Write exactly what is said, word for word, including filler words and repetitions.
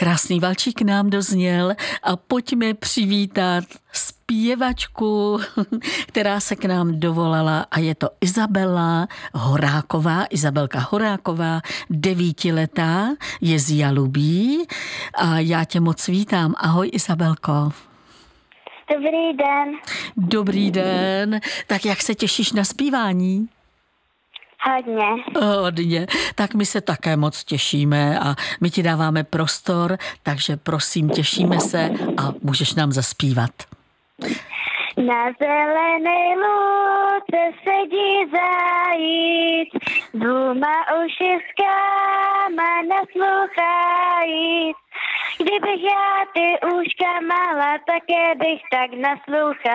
krásný valčík nám dozněl a pojďme přivítat zpěvačku, která se k nám dovolala a je to Izabela Horáková, Izabelka Horáková, devítiletá, je z Jalubí a já tě moc vítám. Ahoj Izabelko. Dobrý den. Dobrý den. Tak jak se těšíš na zpívání? Hodně. Hodně. Tak my se také moc těšíme a my ti dáváme prostor, takže prosím, těšíme se a můžeš nám zaspívat. Na zelené louce sedí zajíc, dvouma ušiskama naslouchajíc. Kdybych já ty uška mala, také bych tak naslouchala.